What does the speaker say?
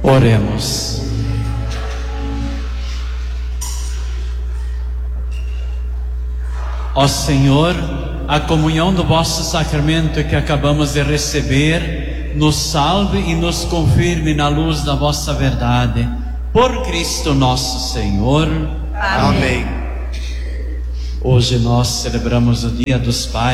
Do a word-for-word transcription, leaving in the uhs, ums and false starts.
Oremos. Ó Senhor, a comunhão do vosso sacramento que acabamos de receber, nos salve e nos confirme na luz da vossa verdade. Por Cristo nosso Senhor. Amém. Hoje nós celebramos o Dia dos Pais.